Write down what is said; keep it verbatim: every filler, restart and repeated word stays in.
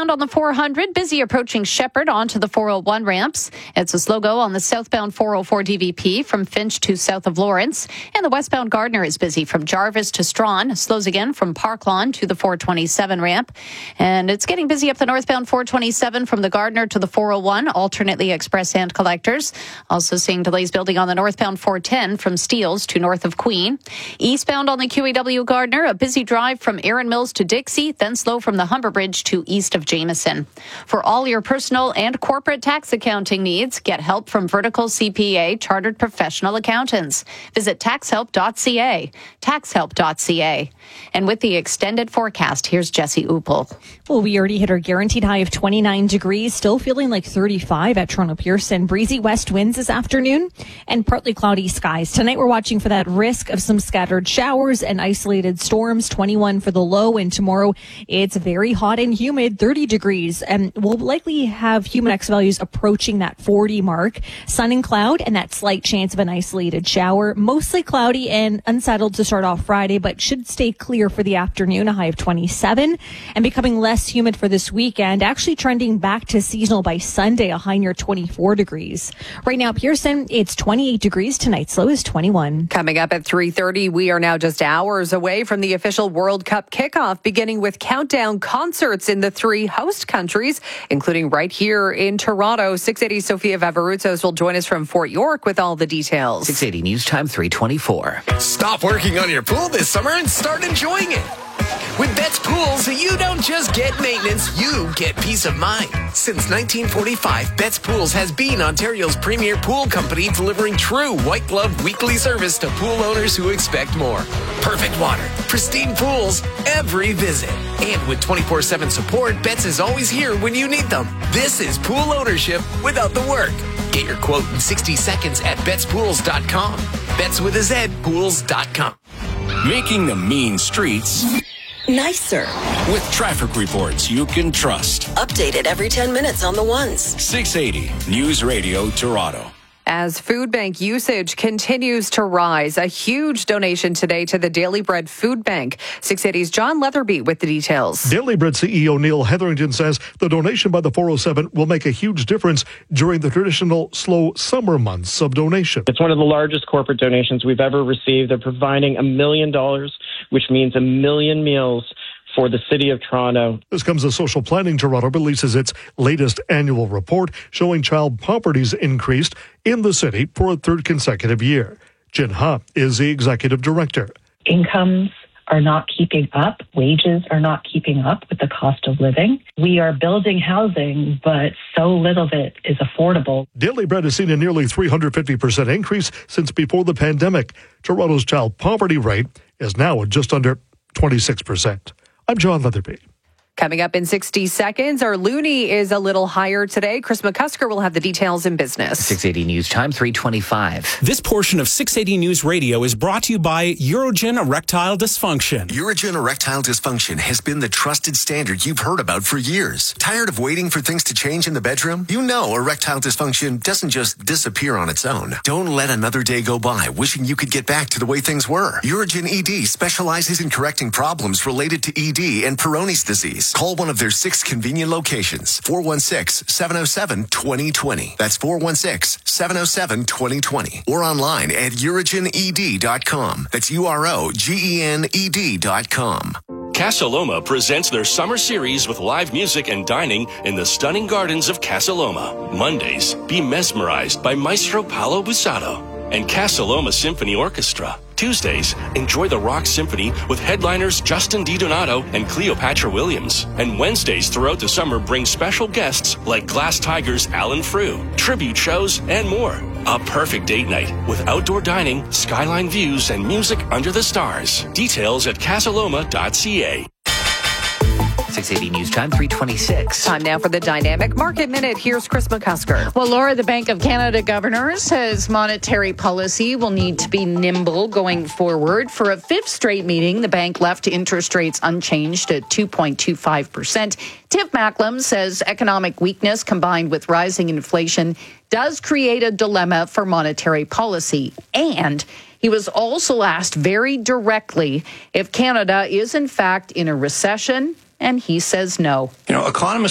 Eastbound on the four hundred, busy approaching Shepherd onto the four oh one ramps. It's a slow go on the southbound four oh four D V P from Finch to south of Lawrence. And the westbound Gardner is busy from Jarvis to Strawn. Slows again from Park Lawn to the four twenty-seven ramp. And it's getting busy up the northbound four twenty-seven from the Gardner to the four oh one, alternately express and collectors. Also seeing delays building on the northbound four ten from Steeles to north of Queen. Eastbound on the Q E W Gardner, a busy drive from Erin Mills to Dixie, then slow from the Humber Bridge to east of Jameson. For all your personal and corporate tax accounting needs, get help from Vertical C P A Chartered Professional Accountants. Visit tax help dot c a, tax help dot c a. And with the extended forecast, here's Jesse Uppel. Well, we already hit our guaranteed high of twenty-nine degrees, still feeling like thirty-five at Toronto Pearson. Breezy west winds this afternoon and partly cloudy skies. Tonight, we're watching for that risk of some scattered showers and isolated storms, twenty-one for the low. And tomorrow, it's very hot and humid, thirty degrees. And we'll likely have human X values approaching that forty mark. Sun and cloud and that slight chance of an isolated shower. Mostly cloudy and unsettled to start off Friday, but should stay clear for the afternoon, a high of twenty-seven. And becoming less humid for this weekend, actually trending back to seasonal by Sunday, a high near twenty-four degrees. Right now, Pearson, it's twenty-eight degrees. Tonight's low is twenty-one. Coming up at three thirty, we are now just hours away from the official World Cup kickoff, beginning with countdown concerts in the three host countries, including right here in Toronto. six eighty Sofia Vavaruzos will join us from Fort York with all the details. six eighty News Time, three twenty-four. Stop working on your pool this summer and start enjoying it. With Betts Pools, you don't just get maintenance, you get peace of mind. Since nineteen forty-five, Betts Pools has been Ontario's premier pool company, delivering true white glove weekly service to pool owners who expect more. Perfect water, pristine pools, every visit. And with twenty-four seven support, Betts is always here when you need them. This is pool ownership without the work. Get your quote in sixty seconds at betts pools dot com. Betts with a Z, pools dot com. Making the mean streets nicer with traffic reports you can trust. Updated every ten minutes on the ones. six eighty News Radio Toronto. As food bank usage continues to rise, a huge donation today to the Daily Bread Food Bank. six eighty's John Leatherby with the details. Daily Bread C E O Neil Hetherington says the donation by the four oh seven will make a huge difference during the traditional slow summer months of donation. It's one of the largest corporate donations we've ever received. They're providing a million dollars, which means a million meals for the City of Toronto. This comes as Social Planning Toronto releases its latest annual report showing child poverty's increased in the city for a third consecutive year. Jin Ha is the executive director. Incomes are not keeping up. Wages are not keeping up with the cost of living. We are building housing, but so little of it is affordable. Daily Bread has seen a nearly three hundred fifty percent increase since before the pandemic. Toronto's child poverty rate is now at just under twenty-six percent. I'm John Leatherby. Coming up in sixty seconds, our loonie is a little higher today. Chris McCusker will have the details in business. six eighty News Time, three twenty-five. This portion of six eighty News Radio is brought to you by Urogen Erectile Dysfunction. Urogen Erectile Dysfunction has been the trusted standard you've heard about for years. Tired of waiting for things to change in the bedroom? You know erectile dysfunction doesn't just disappear on its own. Don't let another day go by wishing you could get back to the way things were. Urogen E D specializes in correcting problems related to E D and Peyronie's disease. Call one of their six convenient locations. four one six, seven oh seven, two oh two oh. That's four one six, seven oh seven, two oh two oh. Or online at urogen e d dot com. That's U R O G E N E D dot com. Casa Loma presents their summer series with live music and dining in the stunning gardens of Casa Loma. Mondays, be mesmerized by Maestro Paolo Busato and Casa Loma Symphony Orchestra. Tuesdays, enjoy the Rock Symphony with headliners Justin DiDonato and Cleopatra Williams. And Wednesdays throughout the summer bring special guests like Glass Tigers' Alan Frew, tribute shows, and more. A perfect date night with outdoor dining, skyline views, and music under the stars. Details at casaloma dot c a. six eighty News Time, three twenty-six. Time now for the Dynamic Market Minute. Here's Chris McCusker. Well, Laura, the Bank of Canada governor says monetary policy will need to be nimble going forward. For a fifth straight meeting, the bank left interest rates unchanged at two point two five percent. Tiff Macklem says economic weakness combined with rising inflation does create a dilemma for monetary policy. And he was also asked very directly if Canada is in fact in a recession, and he says no. You know, economists